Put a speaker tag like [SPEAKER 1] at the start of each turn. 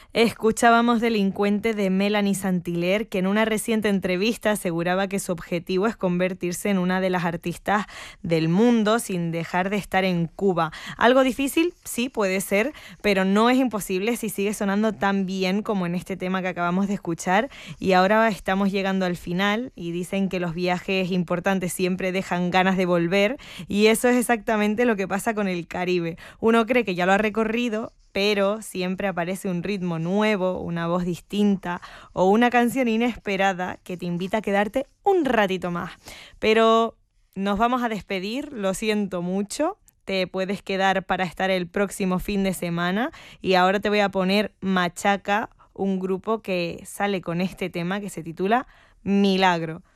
[SPEAKER 1] Escuchábamos Delincuente de Melanie Saint-Hilaire, que en una reciente entrevista aseguraba que su objetivo es convertirse en una de las artistas del mundo sin dejar de estar en Cuba. Algo difícil, sí, puede ser, pero no es imposible si sigue sonando tan bien como en este tema que acabamos de escuchar. Y ahora estamos llegando al final y dicen que los viajes importantes siempre dejan ganas de volver, y eso es exactamente lo que pasa con el Caribe. Uno cree que ya lo ha recorrido, pero siempre aparece un ritmo nuevo, una voz distinta o una canción inesperada que te invita a quedarte un ratito más. Pero nos vamos a despedir, lo siento mucho. Te puedes quedar para estar el próximo fin de semana y ahora te voy a poner Machaca, un grupo que sale con este tema que se titula Milagro.